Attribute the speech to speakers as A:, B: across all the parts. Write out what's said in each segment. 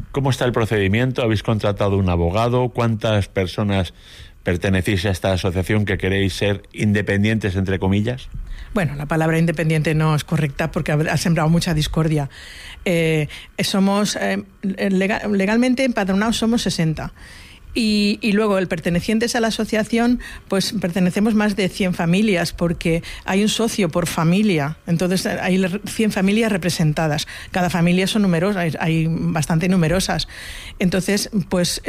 A: ¿Cómo está el procedimiento? ¿Habéis contratado un abogado? ¿Cuántas personas pertenecéis a esta asociación que queréis ser independientes, entre comillas?
B: Bueno, la palabra independiente no es correcta porque ha sembrado mucha discordia. Somos legalmente empadronados somos 60. Y luego, el pertenecientes a la asociación, pues pertenecemos más de 100 familias, porque hay un socio por familia, entonces hay 100 familias representadas. Cada familia son numerosas, hay bastante numerosas. Entonces, pues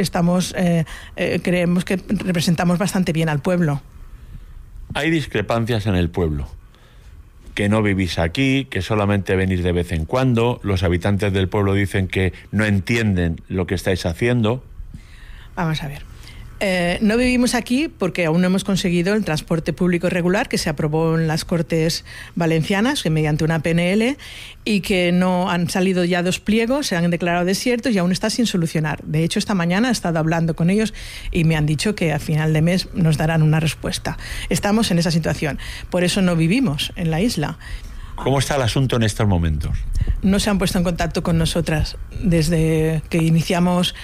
B: creemos que representamos bastante bien al pueblo.
A: Hay discrepancias en el pueblo, que no vivís aquí, que solamente venís de vez en cuando. Los habitantes del pueblo dicen que no entienden lo que estáis haciendo.
B: Vamos a ver. No vivimos aquí porque aún no hemos conseguido el transporte público regular que se aprobó en las Cortes Valencianas, que mediante una PNL, y que no han salido ya 2 pliegos, se han declarado desiertos y aún está sin solucionar. De hecho, esta mañana he estado hablando con ellos y me han dicho que a final de mes nos darán una respuesta. Estamos en esa situación. Por eso no vivimos en la isla.
A: ¿Cómo está el asunto en estos momentos?
B: No se han puesto en contacto con nosotras desde que iniciamos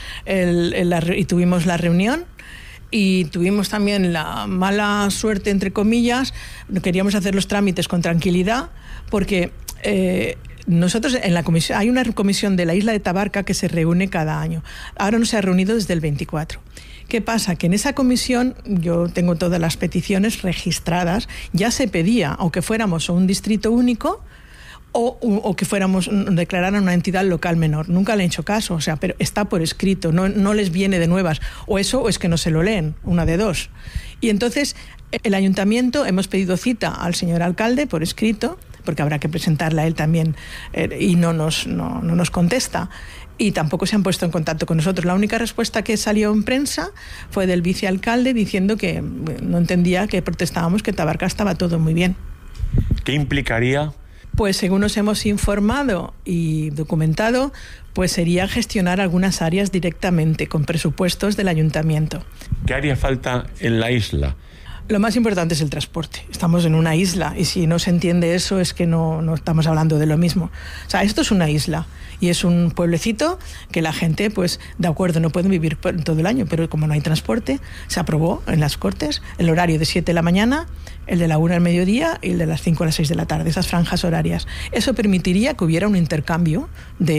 B: y tuvimos la reunión, y tuvimos también la mala suerte, entre comillas. Queríamos hacer los trámites con tranquilidad porque nosotros en la comisión, hay una comisión de la isla de Tabarca que se reúne cada año. Ahora no se ha reunido desde el 24. ¿Qué pasa? Que en esa comisión, yo tengo todas las peticiones registradas, ya se pedía o que fuéramos un distrito único o que declararan una entidad local menor. Nunca le han hecho caso, o sea, pero está por escrito, no les viene de nuevas. O eso, o es que no se lo leen, una de dos. Y entonces, el ayuntamiento, hemos pedido cita al señor alcalde por escrito, porque habrá que presentarla a él también, y no nos contesta. Y tampoco se han puesto en contacto con nosotros. La única respuesta que salió en prensa fue del vicealcalde diciendo que no entendía, que protestábamos, que Tabarca estaba todo muy bien.
A: ¿Qué implicaría?
B: Pues según nos hemos informado y documentado, pues sería gestionar algunas áreas directamente con presupuestos del ayuntamiento.
A: ¿Qué haría falta en la isla?
B: Lo más importante es el transporte. Estamos en una isla y si no se entiende eso es que no estamos hablando de lo mismo. O sea, esto es una isla y es un pueblecito que la gente, pues, de acuerdo, no pueden vivir todo el año, pero como no hay transporte, se aprobó en las Cortes el horario de 7 de la mañana, el de la 1 al mediodía y el de las 5 a las 6 de la tarde, esas franjas horarias. Eso permitiría que hubiera un intercambio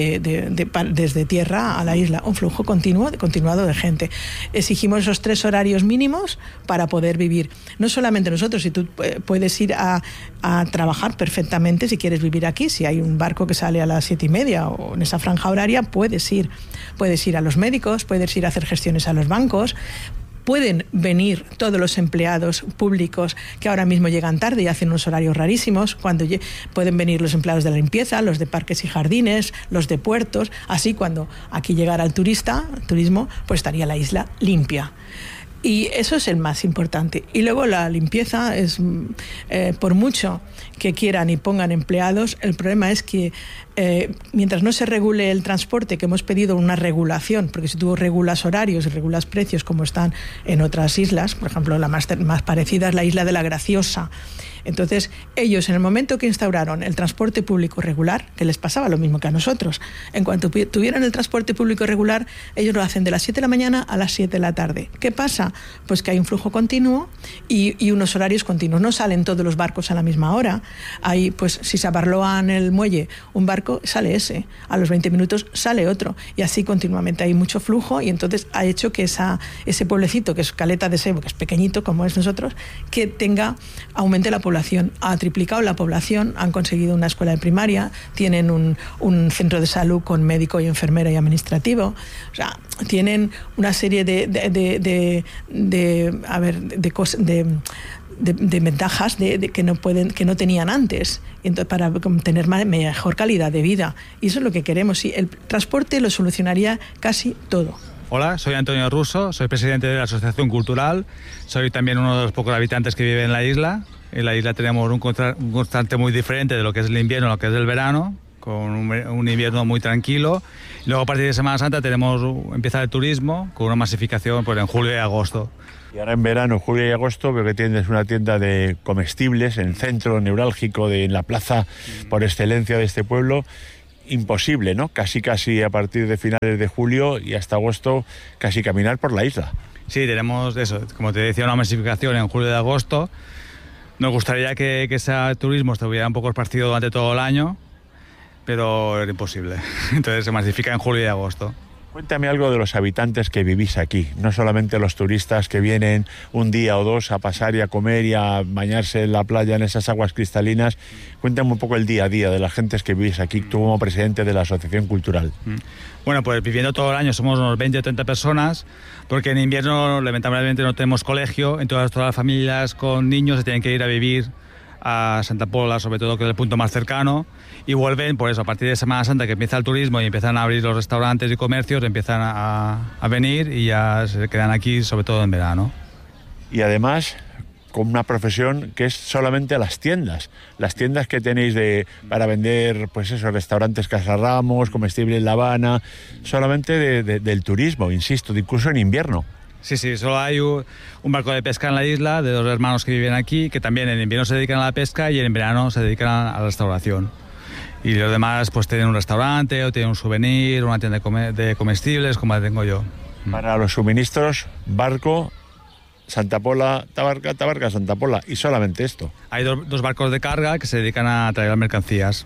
B: desde tierra a la isla, un flujo continuado de gente. Exigimos esos 3 horarios mínimos para poder vivir. No solamente nosotros, si tú puedes ir a trabajar perfectamente si quieres vivir aquí, si hay un barco que sale a las 7:30 o en esa franja horaria, puedes ir a los médicos, puedes ir a hacer gestiones a los bancos. Pueden venir todos los empleados públicos que ahora mismo llegan tarde y hacen unos horarios rarísimos. Pueden venir los empleados de la limpieza, los de parques y jardines, los de puertos. Así, cuando aquí llegara el turismo, pues estaría la isla limpia. Y eso es el más importante. Y luego la limpieza es, por mucho que quieran y pongan empleados, el problema es que mientras no se regule el transporte, que hemos pedido una regulación, porque si tú regulas horarios y regulas precios como están en otras islas, por ejemplo, la más parecida es la isla de la Graciosa. Entonces, ellos, en el momento que instauraron el transporte público regular, que les pasaba lo mismo que a nosotros, en cuanto tuvieran el transporte público regular, ellos lo hacen de las 7 de la mañana a las 7 de la tarde. ¿Qué pasa? Pues que hay un flujo continuo y unos horarios continuos. No salen todos los barcos a la misma hora. Hay, pues, si se abarloa en el muelle un barco, sale ese. A los 20 minutos sale otro. Y así continuamente hay mucho flujo, y entonces ha hecho que ese pueblecito, que es Caleta de Sebo, que es pequeñito como es nosotros, que aumente la población. Ha triplicado la población, han conseguido una escuela de primaria, tienen un centro de salud con médico y enfermera y administrativo. O sea, tienen una serie de ventajas que no tenían antes, entonces, para tener mejor calidad de vida. Y eso es lo que queremos. Y el transporte lo solucionaría casi todo.
C: Hola, soy Antonio Russo, soy presidente de la Asociación Cultural, soy también uno de los pocos habitantes que viven en la isla. En la isla tenemos un constante muy diferente de lo que es el invierno a lo que es el verano, con un invierno muy tranquilo. Luego, a partir de Semana Santa, empieza el turismo con una masificación en julio y agosto.
A: Y ahora en verano, julio y agosto, veo que tienes una tienda de comestibles en el centro neurálgico, en la plaza por excelencia de este pueblo. imposible, ¿no? Casi a partir de finales de julio y hasta agosto, casi caminar por la isla.
C: Sí, tenemos eso, como te decía, una masificación en julio y agosto. Nos gustaría que ese turismo estuviera un poco esparcido durante todo el año, pero era imposible. Entonces se masifica en julio y agosto.
A: Cuéntame algo de los habitantes que vivís aquí, no solamente los turistas que vienen un día o dos a pasar y a comer y a bañarse en la playa en esas aguas cristalinas. Cuéntame un poco el día a día de las gentes que vivís aquí, tú como presidente de la Asociación Cultural.
C: Bueno, pues viviendo todo el año somos unos 20 o 30 personas, porque en invierno lamentablemente no tenemos colegio, entonces todas las familias con niños se tienen que ir a vivir a Santa Pola, sobre todo, que es el punto más cercano, y vuelven, por eso, a partir de Semana Santa, que empieza el turismo y empiezan a abrir los restaurantes y comercios, empiezan a venir y ya se quedan aquí, sobre todo en verano.
A: Y además, con una profesión que es solamente las tiendas que tenéis para vender, pues eso, restaurantes Casarramos, comestibles La Habana, solamente del turismo, insisto, incluso en invierno.
C: Sí, solo hay un barco de pesca en la isla de dos hermanos que viven aquí, que también en invierno se dedican a la pesca y en verano se dedican a la restauración. Y los demás pues tienen un restaurante o tienen un souvenir, una tienda de comestibles, como la tengo yo.
A: Para los suministros, barco, Santa Pola, Tabarca, Santa Pola, y solamente esto.
C: Hay dos barcos de carga que se dedican a traer las mercancías.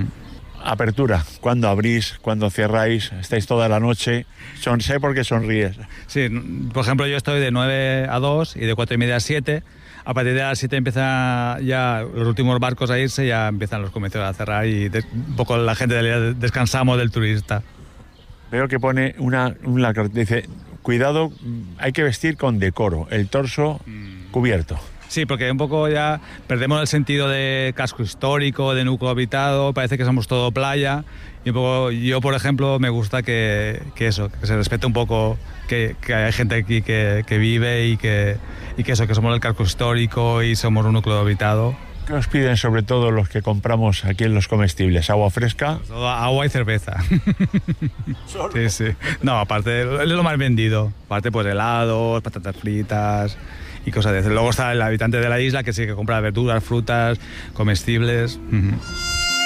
A: Apertura, ¿cuándo abrís? ¿Cuándo cerráis? ¿Estáis toda la noche? Sé por qué sonríes.
C: Sí, por ejemplo, yo estoy de 9 a 2 y de 4:30 a 7. A partir de las 7 empiezan ya los últimos barcos a irse, ya empiezan los comercios a cerrar y un poco la gente descansamos del turista.
A: Veo que pone una dice, cuidado, hay que vestir con decoro, el torso cubierto.
C: Sí, porque un poco ya perdemos el sentido de casco histórico, de núcleo habitado, parece que somos todo playa. Y un poco, yo, por ejemplo, me gusta que se respete un poco, que hay gente aquí que vive y que somos el casco histórico y somos un núcleo habitado.
A: ¿Qué os piden sobre todo los que compramos aquí en los comestibles? ¿Agua fresca?
C: Agua y cerveza. Sí. No, aparte, es lo más vendido. Aparte, pues helados, patatas fritas y cosas de eso. Luego está el habitante de la isla que sí que compra verduras, frutas, comestibles.